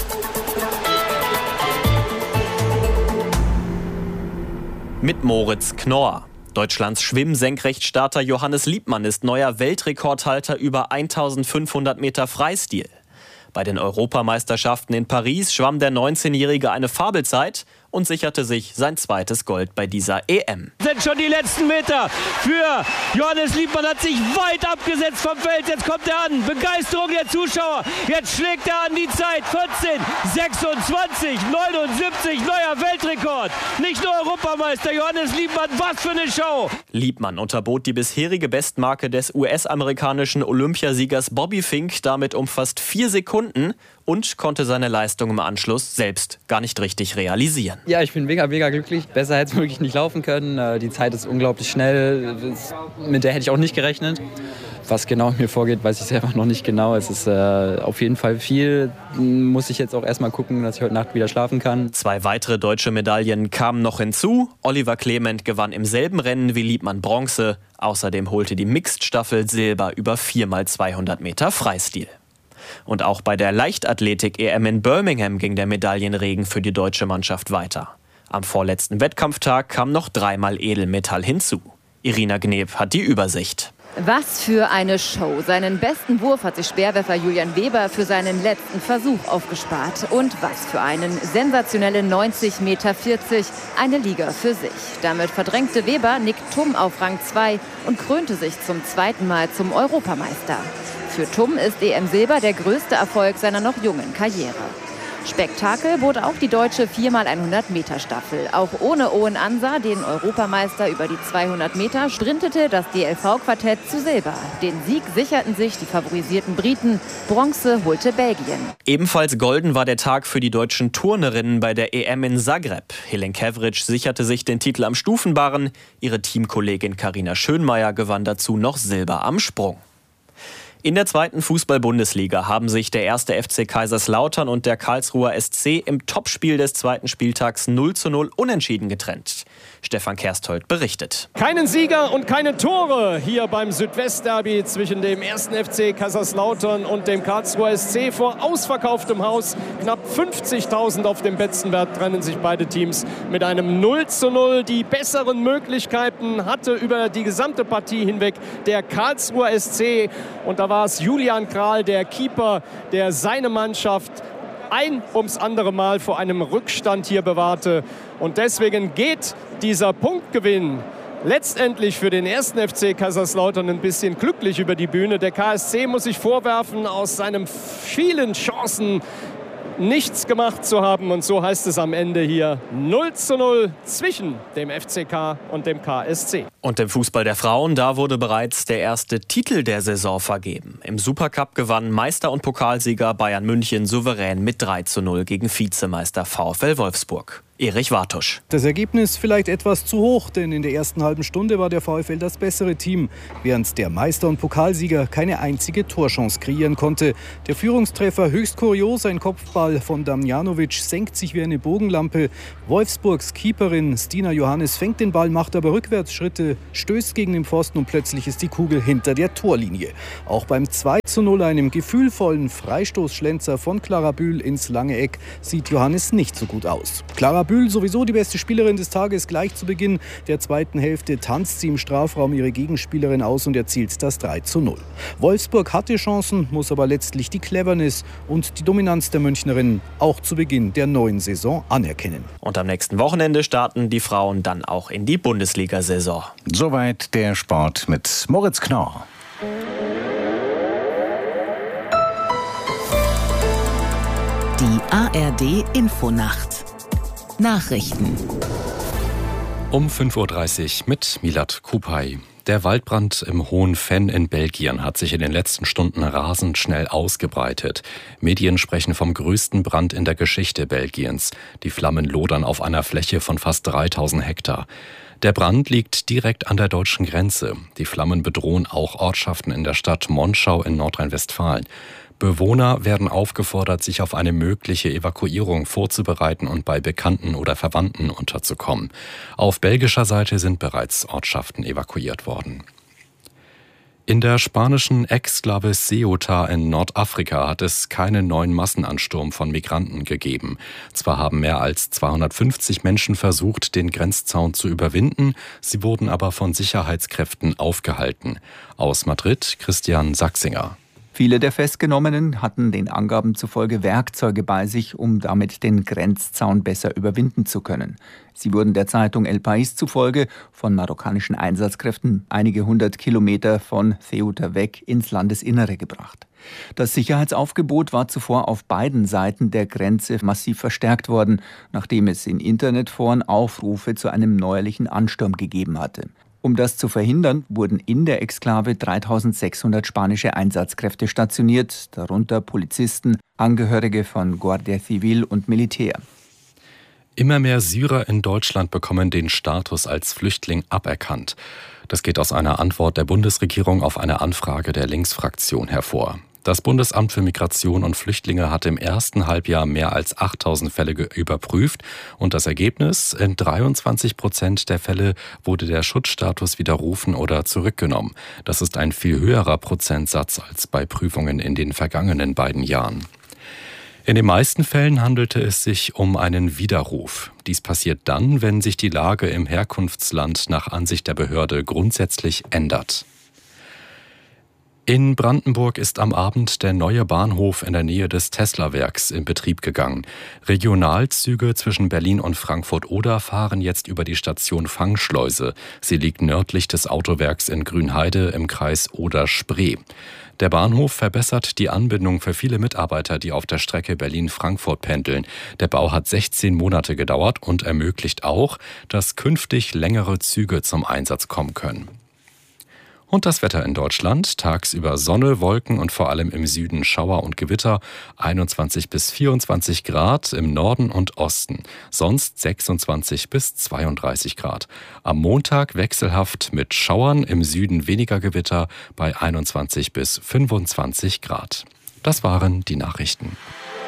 Mit Moritz Knorr. Deutschlands Schwimm-Senkrechtstarter Johannes Liebmann ist neuer Weltrekordhalter über 1500 Meter Freistil. Bei den Europameisterschaften in Paris schwamm der 19-Jährige eine Fabelzeit und sicherte sich sein zweites Gold bei dieser EM. Sind schon die letzten Meter für Johannes Liebmann, hat sich weit abgesetzt vom Feld. Jetzt kommt er an. Begeisterung der Zuschauer. Jetzt schlägt er an die Zeit. 14:26:79, neuer Weltrekord. Nicht nur Europameister Johannes Liebmann, was für eine Show. Liebmann unterbot die bisherige Bestmarke des US-amerikanischen Olympiasiegers Bobby Fink damit um fast 4 Sekunden und konnte seine Leistung im Anschluss selbst gar nicht richtig realisieren. Ja, ich bin mega glücklich. Besser hätte es wirklich nicht laufen können. Die Zeit ist unglaublich schnell. Mit der hätte ich auch nicht gerechnet. Was genau mir vorgeht, weiß ich selber noch nicht genau. Es ist auf jeden Fall viel. Muss ich jetzt auch erstmal gucken, dass ich heute Nacht wieder schlafen kann. 2 weitere deutsche Medaillen kamen noch hinzu. Oliver Clement gewann im selben Rennen wie Liebmann Bronze. Außerdem holte die Mixed-Staffel Silber über 4x200 Meter Freistil. Und auch bei der Leichtathletik-EM in Birmingham ging der Medaillenregen für die deutsche Mannschaft weiter. Am vorletzten Wettkampftag kam noch 3-mal Edelmetall hinzu. Irina Gneb hat die Übersicht. Was für eine Show. Seinen besten Wurf hat sich Speerwerfer Julian Weber für seinen letzten Versuch aufgespart. Und was für einen sensationellen 90,40 Meter, eine Liga für sich. Damit verdrängte Weber Nick Thum auf Rang 2 und krönte sich zum zweiten Mal zum Europameister. Für Thum ist EM-Silber der größte Erfolg seiner noch jungen Karriere. Spektakel bot auch die deutsche 4x100-Meter-Staffel. Auch ohne Owen Ansah, den Europameister über die 200 Meter, sprintete das DLV-Quartett zu Silber. Den Sieg sicherten sich die favorisierten Briten. Bronze holte Belgien. Ebenfalls golden war der Tag für die deutschen Turnerinnen bei der EM in Zagreb. Helen Kevric sicherte sich den Titel am Stufenbarren. Ihre Teamkollegin Carina Schönmeier gewann dazu noch Silber am Sprung. In der 2. Fußball-Bundesliga haben sich der 1. FC Kaiserslautern und der Karlsruher SC im Topspiel des 2. Spieltags 0:0 unentschieden getrennt. Stefan Kersthold berichtet. Keinen Sieger und keine Tore hier beim Südwestderby zwischen dem 1. FC Kaiserslautern und dem Karlsruher SC vor ausverkauftem Haus. Knapp 50.000 auf dem Betzenberg trennen sich beide Teams mit einem 0:0. Die besseren Möglichkeiten hatte über die gesamte Partie hinweg der Karlsruher SC. Und da war es Julian Kral, der Keeper, der seine Mannschaft ein ums andere Mal vor einem Rückstand hier bewahrte. Und deswegen geht dieser Punktgewinn letztendlich für den 1. FC Kaiserslautern ein bisschen glücklich über die Bühne. Der KSC muss sich vorwerfen, aus seinen vielen Chancen nichts gemacht zu haben. Und so heißt es am Ende hier 0:0 zwischen dem FCK und dem KSC. Und im Fußball der Frauen, da wurde bereits der erste Titel der Saison vergeben. Im Supercup gewann Meister und Pokalsieger Bayern München souverän mit 3:0 gegen Vizemeister VfL Wolfsburg. Erich Wartusch. Das Ergebnis vielleicht etwas zu hoch, denn in der ersten halben Stunde war der VfL das bessere Team, während der Meister und Pokalsieger keine einzige Torchance kreieren konnte. Der Führungstreffer höchst kurios, ein Kopfball von Damjanovic senkt sich wie eine Bogenlampe. Wolfsburgs Keeperin Stina Johannes fängt den Ball, macht aber Rückwärtsschritte, stößt gegen den Pfosten und plötzlich ist die Kugel hinter der Torlinie. Auch beim 2:0 2:0 einem gefühlvollen Freistoßschlenzer von Clara Bühl ins lange Eck sieht Johannes nicht so gut aus. Clara Bühl, sowieso die beste Spielerin des Tages, gleich zu Beginn der zweiten Hälfte tanzt sie im Strafraum ihre Gegenspielerin aus und erzielt das 3:0. Wolfsburg hatte Chancen, muss aber letztlich die Cleverness und die Dominanz der Münchnerinnen auch zu Beginn der neuen Saison anerkennen. Und am nächsten Wochenende starten die Frauen dann auch in die Bundesliga-Saison. Soweit der Sport mit Moritz Knorr. Die ARD Infonacht. Nachrichten. Um 5:30 Uhr mit Milad Kupay. Der Waldbrand im Hohen Venn in Belgien hat sich in den letzten Stunden rasend schnell ausgebreitet. Medien sprechen vom größten Brand in der Geschichte Belgiens. Die Flammen lodern auf einer Fläche von fast 3000 Hektar. Der Brand liegt direkt an der deutschen Grenze. Die Flammen bedrohen auch Ortschaften in der Stadt Monschau in Nordrhein-Westfalen. Bewohner werden aufgefordert, sich auf eine mögliche Evakuierung vorzubereiten und bei Bekannten oder Verwandten unterzukommen. Auf belgischer Seite sind bereits Ortschaften evakuiert worden. In der spanischen Exklave Ceuta in Nordafrika hat es keinen neuen Massenansturm von Migranten gegeben. Zwar haben mehr als 250 Menschen versucht, den Grenzzaun zu überwinden, sie wurden aber von Sicherheitskräften aufgehalten. Aus Madrid Christian Sachsinger. Viele der Festgenommenen hatten den Angaben zufolge Werkzeuge bei sich, um damit den Grenzzaun besser überwinden zu können. Sie wurden der Zeitung El País zufolge von marokkanischen Einsatzkräften einige 100 Kilometer von Ceuta weg ins Landesinnere gebracht. Das Sicherheitsaufgebot war zuvor auf beiden Seiten der Grenze massiv verstärkt worden, nachdem es in Internetforen Aufrufe zu einem neuerlichen Ansturm gegeben hatte. Um das zu verhindern, wurden in der Exklave 3600 spanische Einsatzkräfte stationiert, darunter Polizisten, Angehörige von Guardia Civil und Militär. Immer mehr Syrer in Deutschland bekommen den Status als Flüchtling aberkannt. Das geht aus einer Antwort der Bundesregierung auf eine Anfrage der Linksfraktion hervor. Das Bundesamt für Migration und Flüchtlinge hat im ersten Halbjahr mehr als 8000 Fälle überprüft und das Ergebnis: in 23% der Fälle wurde der Schutzstatus widerrufen oder zurückgenommen. Das ist ein viel höherer Prozentsatz als bei Prüfungen in den vergangenen beiden Jahren. In den meisten Fällen handelte es sich um einen Widerruf. Dies passiert dann, wenn sich die Lage im Herkunftsland nach Ansicht der Behörde grundsätzlich ändert. In Brandenburg ist am Abend der neue Bahnhof in der Nähe des Tesla-Werks in Betrieb gegangen. Regionalzüge zwischen Berlin und Frankfurt-Oder fahren jetzt über die Station Fangschleuse. Sie liegt nördlich des Autowerks in Grünheide im Kreis Oder-Spree. Der Bahnhof verbessert die Anbindung für viele Mitarbeiter, die auf der Strecke Berlin-Frankfurt pendeln. Der Bau hat 16 Monate gedauert und ermöglicht auch, dass künftig längere Züge zum Einsatz kommen können. Und das Wetter in Deutschland: tagsüber Sonne, Wolken und vor allem im Süden Schauer und Gewitter, 21 bis 24 Grad im Norden und Osten, sonst 26 bis 32 Grad. Am Montag wechselhaft mit Schauern, im Süden weniger Gewitter bei 21 bis 25 Grad. Das waren die Nachrichten.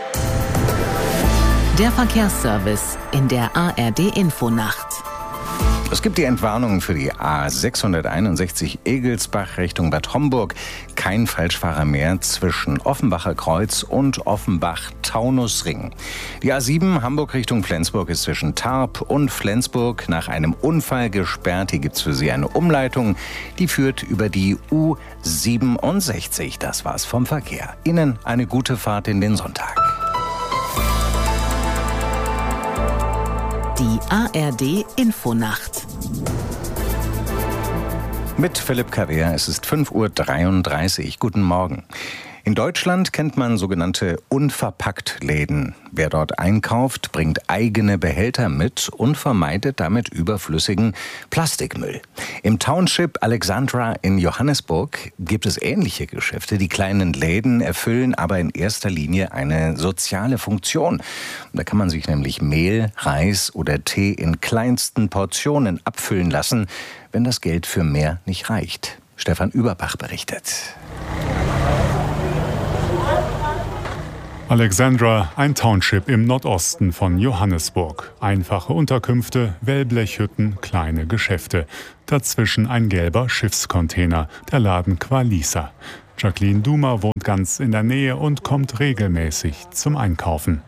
Der Verkehrsservice in der ARD Infonacht. Es gibt die Entwarnung für die A661 Egelsbach Richtung Bad Homburg. Kein Falschfahrer mehr zwischen Offenbacher Kreuz und Offenbach-Taunusring. Die A7 Hamburg Richtung Flensburg ist zwischen Tarp und Flensburg nach einem Unfall gesperrt. Hier gibt es für Sie eine Umleitung, die führt über die U67. Das war's vom Verkehr. Ihnen eine gute Fahrt in den Sonntag. Die ARD Infonacht. Mit Philipp Carrère, es ist 5:33 Uhr. Guten Morgen. In Deutschland kennt man sogenannte Unverpackt-Läden. Wer dort einkauft, bringt eigene Behälter mit und vermeidet damit überflüssigen Plastikmüll. Im Township Alexandra in Johannesburg gibt es ähnliche Geschäfte. Die kleinen Läden erfüllen aber in erster Linie eine soziale Funktion. Da kann man sich nämlich Mehl, Reis oder Tee in kleinsten Portionen abfüllen lassen, wenn das Geld für mehr nicht reicht. Stefan Überbach berichtet. Alexandra, ein Township im Nordosten von Johannesburg. Einfache Unterkünfte, Wellblechhütten, kleine Geschäfte. Dazwischen ein gelber Schiffscontainer, der Laden Qualisa. Jacqueline Dumer wohnt ganz in der Nähe und kommt regelmäßig zum Einkaufen.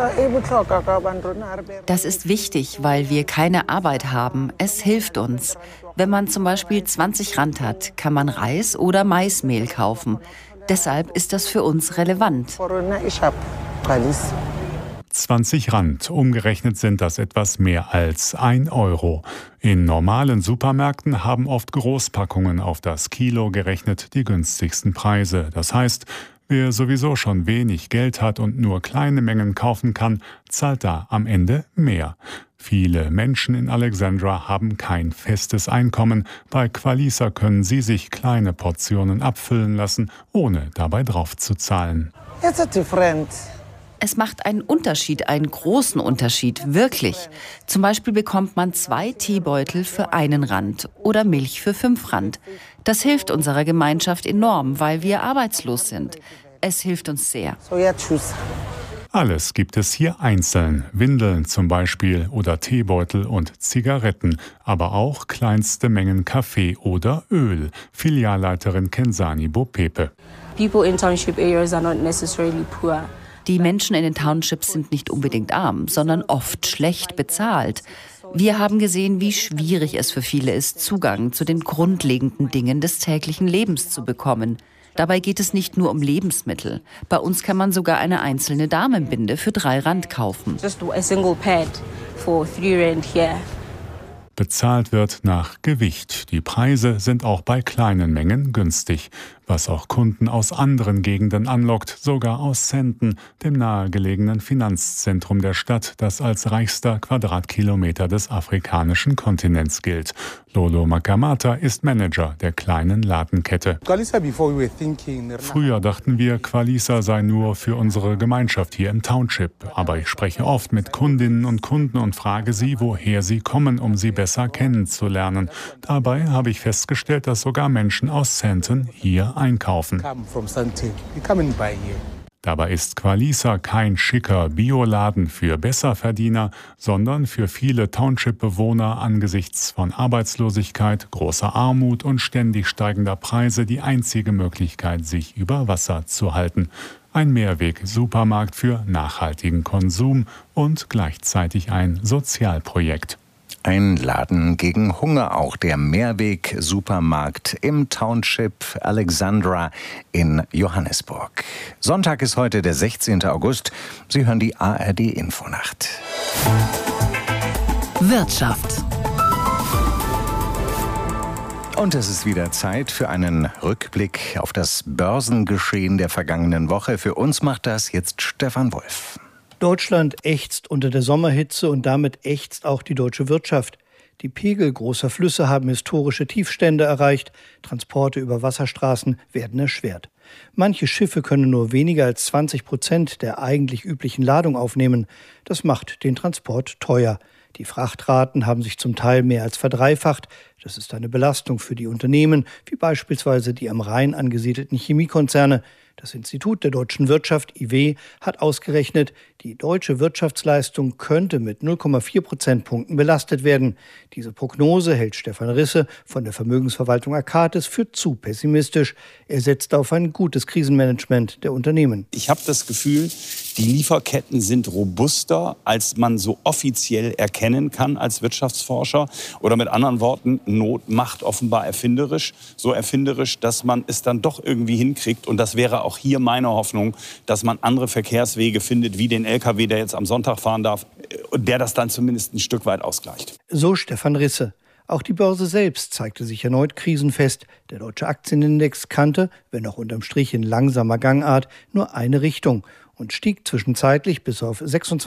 Das ist wichtig, weil wir keine Arbeit haben. Es hilft uns. Wenn man zum Beispiel 20 Rand hat, kann man Reis oder Maismehl kaufen. Deshalb ist das für uns relevant. 20 Rand, umgerechnet sind das etwas mehr als 1 Euro. In normalen Supermärkten haben oft Großpackungen auf das Kilo gerechnet die günstigsten Preise. Das heißt, wer sowieso schon wenig Geld hat und nur kleine Mengen kaufen kann, zahlt da am Ende mehr. Viele Menschen in Alexandra haben kein festes Einkommen. Bei Qualisa können sie sich kleine Portionen abfüllen lassen, ohne dabei drauf zu zahlen. Es macht einen Unterschied, einen großen Unterschied, wirklich. Zum Beispiel bekommt man 2 Teebeutel für 1 Rand oder Milch für 5 Rand. Das hilft unserer Gemeinschaft enorm, weil wir arbeitslos sind. Es hilft uns sehr. Alles gibt es hier einzeln, Windeln zum Beispiel oder Teebeutel und Zigaretten, aber auch kleinste Mengen Kaffee oder Öl. Filialleiterin Kensani Bopepe. People in township areas are not necessarily poor. Die Menschen in den Townships sind nicht unbedingt arm, sondern oft schlecht bezahlt. Wir haben gesehen, wie schwierig es für viele ist, Zugang zu den grundlegenden Dingen des täglichen Lebens zu bekommen. Dabei geht es nicht nur um Lebensmittel. Bei uns kann man sogar eine einzelne Damenbinde für 3 Rand kaufen. Just a single pad for 3 Rand here. Bezahlt wird nach Gewicht. Die Preise sind auch bei kleinen Mengen günstig, was auch Kunden aus anderen Gegenden anlockt, sogar aus Sandton, dem nahegelegenen Finanzzentrum der Stadt, das als reichster Quadratkilometer des afrikanischen Kontinents gilt. Lolo Makamata ist Manager der kleinen Ladenkette. Früher dachten wir, Qualisa sei nur für unsere Gemeinschaft hier im Township. Aber ich spreche oft mit Kundinnen und Kunden und frage sie, woher sie kommen, um sie besser kennenzulernen. Dabei habe ich festgestellt, dass sogar Menschen aus Sandton hier einkaufen. Dabei ist Qualisa kein schicker Bioladen für Besserverdiener, sondern für viele Township-Bewohner angesichts von Arbeitslosigkeit, großer Armut und ständig steigender Preise die einzige Möglichkeit, sich über Wasser zu halten. Ein Mehrweg-Supermarkt für nachhaltigen Konsum und gleichzeitig ein Sozialprojekt. Ein Laden gegen Hunger, auch der Mehrweg-Supermarkt im Township Alexandra in Johannesburg. Sonntag ist heute der 16. August. Sie hören die ARD-Infonacht. Wirtschaft. Und es ist wieder Zeit für einen Rückblick auf das Börsengeschehen der vergangenen Woche. Für uns macht das jetzt Stefan Wolf. Deutschland ächzt unter der Sommerhitze und damit ächzt auch die deutsche Wirtschaft. Die Pegel großer Flüsse haben historische Tiefstände erreicht. Transporte über Wasserstraßen werden erschwert. Manche Schiffe können nur weniger als 20% der eigentlich üblichen Ladung aufnehmen. Das macht den Transport teuer. Die Frachtraten haben sich zum Teil mehr als verdreifacht. Das ist eine Belastung für die Unternehmen, wie beispielsweise die am Rhein angesiedelten Chemiekonzerne. Das Institut der deutschen Wirtschaft, IW, hat ausgerechnet, die deutsche Wirtschaftsleistung könnte mit 0,4 Prozentpunkten belastet werden. Diese Prognose hält Stefan Risse von der Vermögensverwaltung Akatis für zu pessimistisch. Er setzt auf ein gutes Krisenmanagement der Unternehmen. Ich habe das Gefühl, die Lieferketten sind robuster, als man so offiziell erkennen kann als Wirtschaftsforscher. Oder mit anderen Worten, Not macht offenbar erfinderisch. So erfinderisch, dass man es dann doch irgendwie hinkriegt. Und das wäre auch hier meine Hoffnung, dass man andere Verkehrswege findet, wie den LKW, der jetzt am Sonntag fahren darf, und der das dann zumindest ein Stück weit ausgleicht. So Stefan Risse. Auch die Börse selbst zeigte sich erneut krisenfest. Der deutsche Aktienindex kannte, wenn auch unterm Strich in langsamer Gangart, nur eine Richtung und stieg zwischenzeitlich bis auf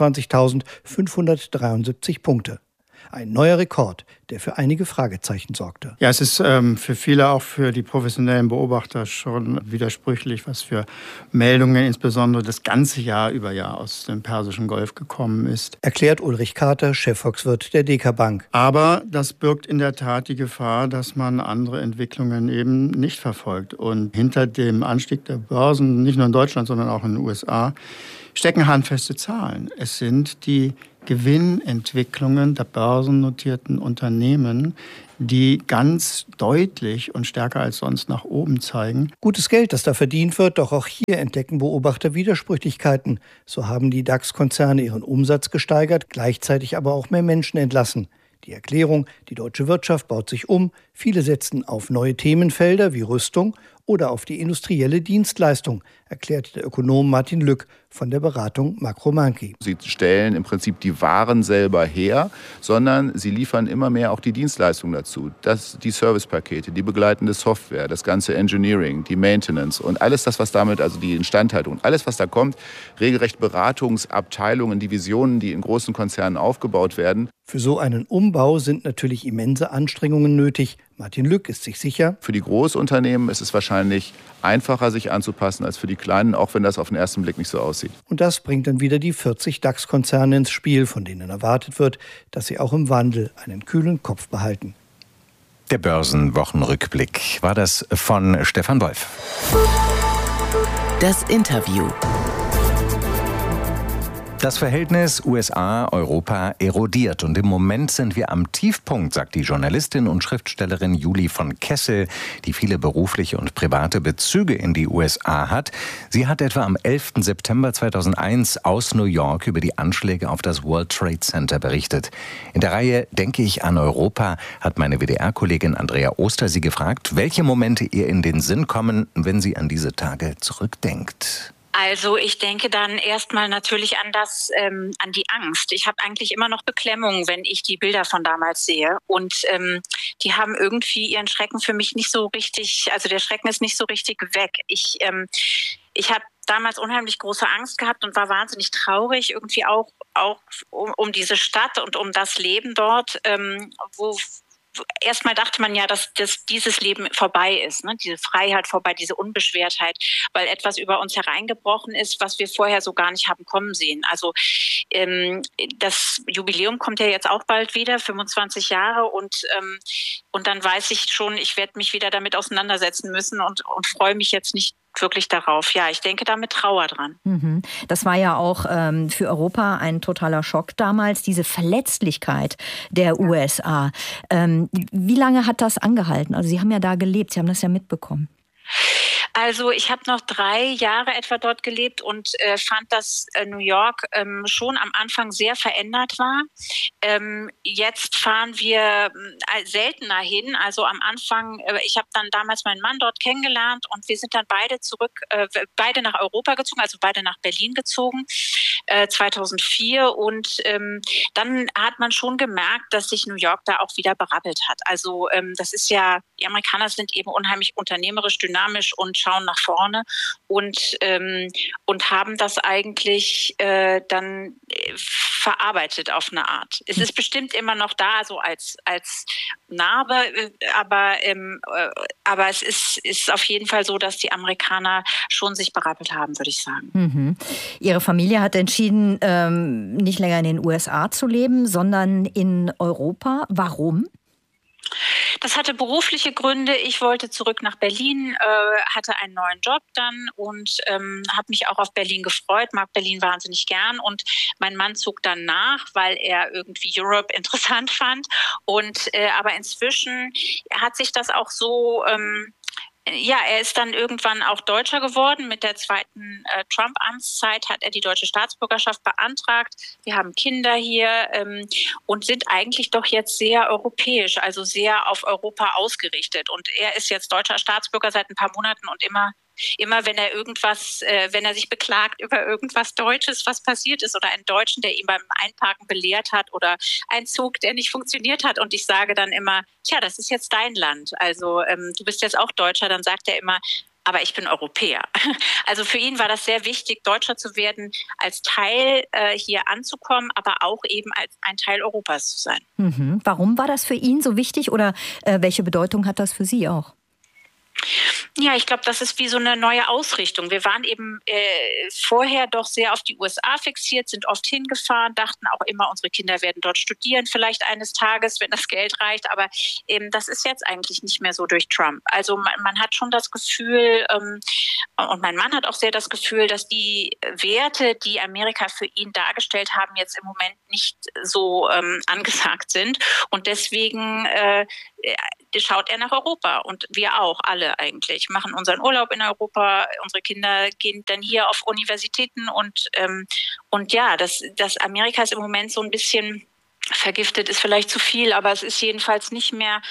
26.573 Punkte. Ein neuer Rekord, der für einige Fragezeichen sorgte. Ja, es ist für viele, auch für die professionellen Beobachter, schon widersprüchlich, was für Meldungen insbesondere das ganze Jahr über aus dem Persischen Golf gekommen ist. Erklärt Ulrich Kater, Chefvolkswirt der DK Bank. Aber das birgt in der Tat die Gefahr, dass man andere Entwicklungen eben nicht verfolgt. Und hinter dem Anstieg der Börsen, nicht nur in Deutschland, sondern auch in den USA, stecken handfeste Zahlen. Es sind die Gewinnentwicklungen der börsennotierten Unternehmen, die ganz deutlich und stärker als sonst nach oben zeigen. Gutes Geld, das da verdient wird, doch auch hier entdecken Beobachter Widersprüchlichkeiten. So haben die DAX-Konzerne ihren Umsatz gesteigert, gleichzeitig aber auch mehr Menschen entlassen. Die Erklärung, die deutsche Wirtschaft baut sich um, viele setzen auf neue Themenfelder wie Rüstung oder auf die industrielle Dienstleistung, erklärt der Ökonom Martin Lück von der Beratung Makromanki. Sie stellen im Prinzip die Waren selber her, sondern sie liefern immer mehr auch die Dienstleistungen dazu. Die Servicepakete, die begleitende Software, das ganze Engineering, die Maintenance und alles das, was damit, also die Instandhaltung, alles, was da kommt, regelrecht Beratungsabteilungen, Divisionen, die in großen Konzernen aufgebaut werden. Für so einen Umbau sind natürlich immense Anstrengungen nötig. Martin Lück ist sich sicher. Für die Großunternehmen ist es wahrscheinlich einfacher, sich anzupassen, als für die Kleinen, auch wenn das auf den ersten Blick nicht so aussieht. Und das bringt dann wieder die 40 DAX-Konzerne ins Spiel, von denen erwartet wird, dass sie auch im Wandel einen kühlen Kopf behalten. Der Börsenwochenrückblick war das von Stefan Wolf. Das Interview. Das Verhältnis USA-Europa erodiert und im Moment sind wir am Tiefpunkt, sagt die Journalistin und Schriftstellerin Julie von Kessel, die viele berufliche und private Bezüge in die USA hat. Sie hat etwa am 11. September 2001 aus New York über die Anschläge auf das World Trade Center berichtet. In der Reihe Denke ich an Europa hat meine WDR-Kollegin Andrea Oster sie gefragt, welche Momente ihr in den Sinn kommen, wenn sie an diese Tage zurückdenkt. Also ich denke dann erstmal natürlich an die Angst. Ich habe eigentlich immer noch Beklemmungen, wenn ich die Bilder von damals sehe. Und die haben irgendwie ihren Schrecken für mich nicht so richtig, also der Schrecken ist nicht so richtig weg. Ich habe damals unheimlich große Angst gehabt und war wahnsinnig traurig, irgendwie auch um diese Stadt und um das Leben dort, wo erstmal dachte man ja, dass dieses Leben vorbei ist, ne? Diese Freiheit vorbei, diese Unbeschwertheit, weil etwas über uns hereingebrochen ist, was wir vorher so gar nicht haben kommen sehen. Also das Jubiläum kommt ja jetzt auch bald wieder, 25 Jahre und dann weiß ich schon, ich werde mich wieder damit auseinandersetzen müssen und freue mich jetzt nicht wirklich darauf. Ja, ich denke da mit Trauer dran. Das war ja auch für Europa ein totaler Schock damals, diese Verletzlichkeit der USA. Wie lange hat das angehalten? Also Sie haben ja da gelebt, Sie haben das ja mitbekommen. Also ich habe noch 3 Jahre etwa dort gelebt und fand, dass New York schon am Anfang sehr verändert war. Jetzt fahren wir seltener hin. Also am Anfang, ich habe dann damals meinen Mann dort kennengelernt und wir sind dann beide nach Europa gezogen, also beide nach Berlin gezogen, 2004. Und dann hat man schon gemerkt, dass sich New York da auch wieder berappelt hat. Also das ist ja, die Amerikaner sind eben unheimlich unternehmerisch, dynamisch und schauen nach vorne und haben das eigentlich dann verarbeitet auf eine Art. Es ist bestimmt immer noch da, so als Narbe, aber es ist auf jeden Fall so, dass die Amerikaner schon sich berappelt haben, würde ich sagen. Ihre Familie hat entschieden, nicht länger in den USA zu leben, sondern in Europa. Warum? Das hatte berufliche Gründe. Ich wollte zurück nach Berlin, hatte einen neuen Job dann und habe mich auch auf Berlin gefreut, mag Berlin wahnsinnig gern. Und mein Mann zog dann nach, weil er irgendwie Europe interessant fand. Aber inzwischen hat sich das auch so... er ist dann irgendwann auch Deutscher geworden. Mit der zweiten Trump-Amtszeit hat er die deutsche Staatsbürgerschaft beantragt. Wir haben Kinder hier und sind eigentlich doch jetzt sehr europäisch, also sehr auf Europa ausgerichtet. Und er ist jetzt deutscher Staatsbürger seit ein paar Monaten und immer wenn er sich beklagt über irgendwas Deutsches, was passiert ist, oder einen Deutschen, der ihn beim Einparken belehrt hat oder ein Zug, der nicht funktioniert hat. Und ich sage dann immer, tja, das ist jetzt dein Land. Also du bist jetzt auch Deutscher. Dann sagt er immer, aber ich bin Europäer. Also für ihn war das sehr wichtig, Deutscher zu werden, als Teil hier anzukommen, aber auch eben als ein Teil Europas zu sein. Warum war das für ihn so wichtig oder welche Bedeutung hat das für Sie auch? Ja, ich glaube, das ist wie so eine neue Ausrichtung. Wir waren eben vorher doch sehr auf die USA fixiert, sind oft hingefahren, dachten auch immer, unsere Kinder werden dort studieren, vielleicht eines Tages, wenn das Geld reicht. Aber das ist jetzt eigentlich nicht mehr so durch Trump. Also man hat schon das Gefühl, und mein Mann hat auch sehr das Gefühl, dass die Werte, die Amerika für ihn dargestellt haben, jetzt im Moment nicht so angesagt sind. Und deswegen schaut er nach Europa und wir auch alle eigentlich, machen unseren Urlaub in Europa, unsere Kinder gehen dann hier auf Universitäten und ja, das Amerika ist im Moment so ein bisschen vergiftet, ist vielleicht zu viel, aber es ist jedenfalls nicht mehr,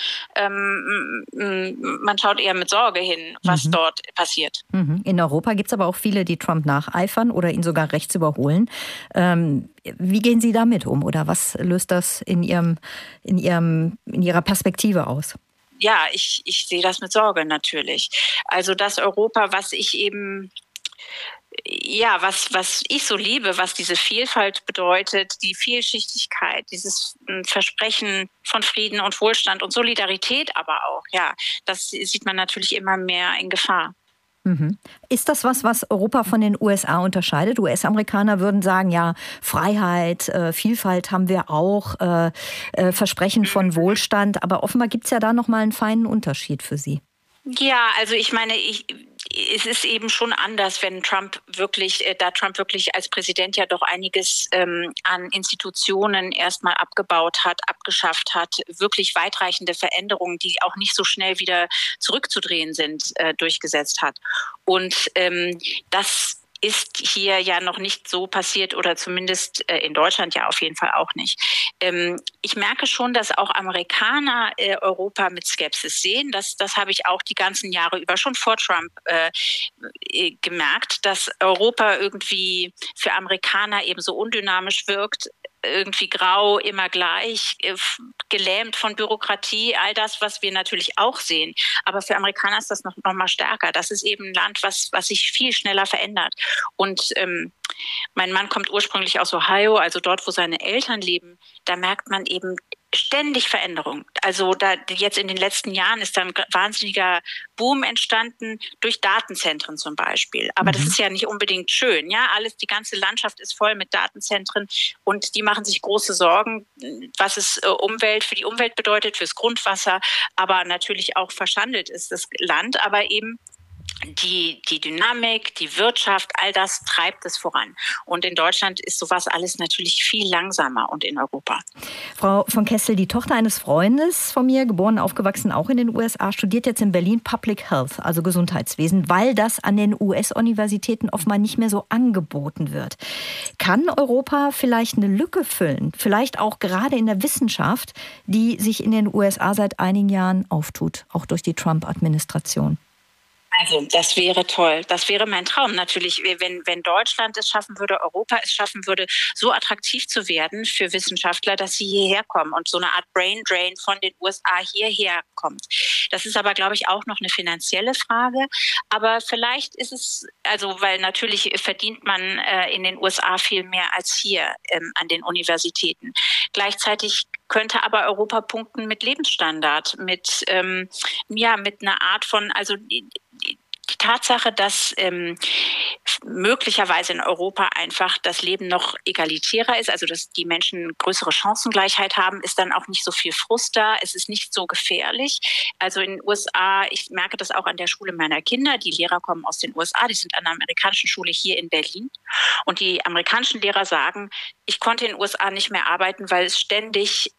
man schaut eher mit Sorge hin, was dort passiert. In Europa gibt es aber auch viele, die Trump nacheifern oder ihn sogar rechts überholen. Wie gehen Sie damit um oder was löst das in Ihrer Perspektive aus? Ja, ich sehe das mit Sorge natürlich. Also das Europa, was ich so liebe, was diese Vielfalt bedeutet, die Vielschichtigkeit, dieses Versprechen von Frieden und Wohlstand und Solidarität aber auch, ja, das sieht man natürlich immer mehr in Gefahr. Ist das was Europa von den USA unterscheidet? US-Amerikaner würden sagen, ja, Freiheit, Vielfalt haben wir auch, Versprechen von Wohlstand, aber offenbar gibt es ja da nochmal einen feinen Unterschied für Sie. Ja, also ich meine, es ist eben schon anders, wenn Trump wirklich als Präsident ja doch einiges an Institutionen erstmal abgebaut hat, abgeschafft hat, wirklich weitreichende Veränderungen, die auch nicht so schnell wieder zurückzudrehen sind, durchgesetzt hat. Und das ist hier ja noch nicht so passiert oder zumindest in Deutschland ja auf jeden Fall auch nicht. Ich merke schon, dass auch Amerikaner Europa mit Skepsis sehen. Das habe ich auch die ganzen Jahre über schon vor Trump gemerkt, dass Europa irgendwie für Amerikaner eben so undynamisch wirkt, irgendwie grau, immer gleich, gelähmt von Bürokratie, all das, was wir natürlich auch sehen. Aber für Amerikaner ist das noch mal stärker. Das ist eben ein Land, was sich viel schneller verändert. Und mein Mann kommt ursprünglich aus Ohio, also dort, wo seine Eltern leben. Da merkt man eben ständig Veränderung. Also da jetzt in den letzten Jahren ist dann ein wahnsinniger Boom entstanden durch Datenzentren zum Beispiel. Aber das ist ja nicht unbedingt schön. Ja, die ganze Landschaft ist voll mit Datenzentren und die machen sich große Sorgen, was es für die Umwelt bedeutet, fürs Grundwasser, aber natürlich auch verschandelt ist das Land, aber eben die Dynamik, die Wirtschaft, all das treibt es voran. Und in Deutschland ist sowas alles natürlich viel langsamer und in Europa. Frau von Kessel, die Tochter eines Freundes von mir, geboren und aufgewachsen auch in den USA, studiert jetzt in Berlin Public Health, also Gesundheitswesen, weil das an den US-Universitäten offenbar nicht mehr so angeboten wird. Kann Europa vielleicht eine Lücke füllen, vielleicht auch gerade in der Wissenschaft, die sich in den USA seit einigen Jahren auftut, auch durch die Trump-Administration? Also das wäre toll. Das wäre mein Traum natürlich, wenn Deutschland es schaffen würde, Europa es schaffen würde, so attraktiv zu werden für Wissenschaftler, dass sie hierher kommen und so eine Art Brain Drain von den USA hierher kommt. Das ist aber, glaube ich, auch noch eine finanzielle Frage. Aber vielleicht ist es, weil natürlich verdient man in den USA viel mehr als hier an den Universitäten. Gleichzeitig könnte aber Europa punkten mit Lebensstandard, mit einer Art von, die Tatsache, dass möglicherweise in Europa einfach das Leben noch egalitärer ist, also dass die Menschen größere Chancengleichheit haben, ist dann auch nicht so viel Frust da, es ist nicht so gefährlich. Also in den USA, ich merke das auch an der Schule meiner Kinder, die Lehrer kommen aus den USA, die sind an einer amerikanischen Schule hier in Berlin und die amerikanischen Lehrer sagen, ich konnte in den USA nicht mehr arbeiten, weil es ständig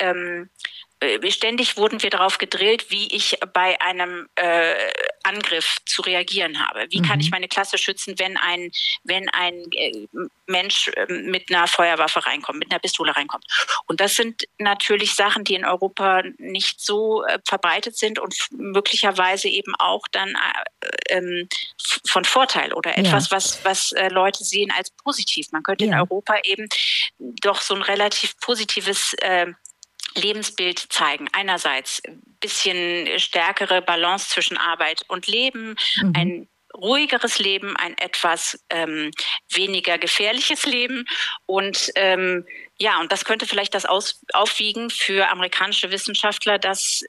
wurden wir darauf gedrillt, wie ich bei einem Angriff zu reagieren habe. Wie kann ich meine Klasse schützen, wenn ein Mensch mit einer Feuerwaffe reinkommt, mit einer Pistole reinkommt. Und das sind natürlich Sachen, die in Europa nicht so verbreitet sind und möglicherweise eben auch dann von Vorteil oder etwas, was Leute sehen als positiv. Man könnte in Europa eben doch so ein relativ positives Lebensbild zeigen. Einerseits ein bisschen stärkere Balance zwischen Arbeit und Leben, ein ruhigeres Leben, ein etwas weniger gefährliches Leben und Ja, und das könnte vielleicht das aufwiegen für amerikanische Wissenschaftler, dass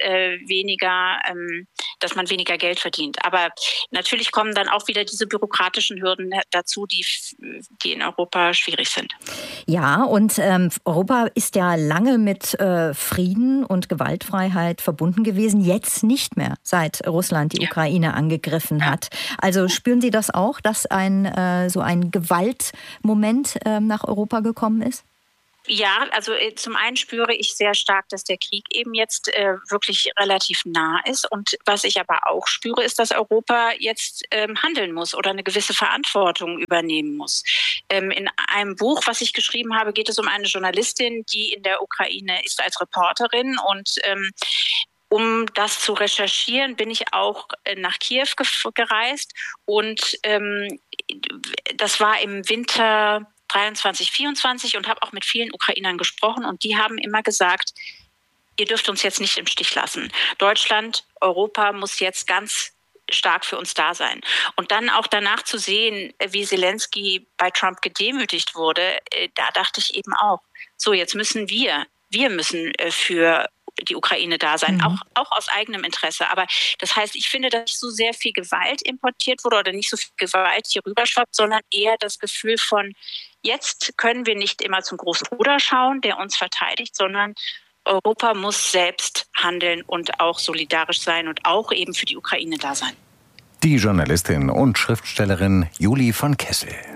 man weniger Geld verdient. Aber natürlich kommen dann auch wieder diese bürokratischen Hürden dazu, die in Europa schwierig sind. Ja, und Europa ist ja lange mit Frieden und Gewaltfreiheit verbunden gewesen, jetzt nicht mehr, seit Russland die Ukraine angegriffen hat. Also spüren Sie das auch, dass so ein Gewaltmoment nach Europa gekommen ist? Ja, also zum einen spüre ich sehr stark, dass der Krieg eben jetzt wirklich relativ nah ist. Und was ich aber auch spüre, ist, dass Europa jetzt handeln muss oder eine gewisse Verantwortung übernehmen muss. In einem Buch, was ich geschrieben habe, geht es um eine Journalistin, die in der Ukraine ist als Reporterin. Und um das zu recherchieren, bin ich auch nach Kiew gereist. Und das war im Winter 23, 24 und habe auch mit vielen Ukrainern gesprochen und die haben immer gesagt, ihr dürft uns jetzt nicht im Stich lassen. Deutschland, Europa muss jetzt ganz stark für uns da sein. Und dann auch danach zu sehen, wie Zelensky bei Trump gedemütigt wurde, da dachte ich eben auch, so jetzt müssen wir müssen für die Ukraine da sein, auch aus eigenem Interesse. Aber das heißt, ich finde, dass nicht so sehr viel Gewalt importiert wurde oder nicht so viel Gewalt hier rüberschwappt, sondern eher das Gefühl von, jetzt können wir nicht immer zum großen Bruder schauen, der uns verteidigt, sondern Europa muss selbst handeln und auch solidarisch sein und auch eben für die Ukraine da sein. Die Journalistin und Schriftstellerin Julie von Kessel.